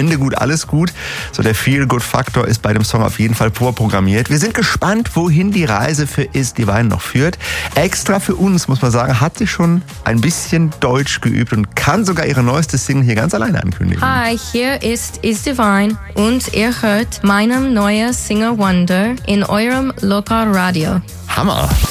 Ende gut, alles gut. So der Feel-Good-Faktor ist bei dem Song auf jeden Fall vorprogrammiert. Wir sind gespannt, wohin die Reise für Is Divine noch führt. Extra für uns, muss man sagen, hat sie schon ein bisschen Deutsch geübt und kann sogar ihre neueste Single hier ganz alleine ankündigen. Hi, hier ist Is Divine und ihr hört meinem neuen Single Wonder in eurem Lokalradio. Hammer!